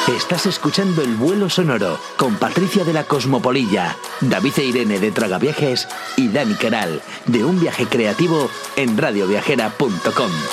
Estás escuchando El Vuelo Sonoro con Patricia de la Cosmopolilla, David e Irene de Tragaviajes y Dani Queral de Un Viaje Creativo en radioviajera.com.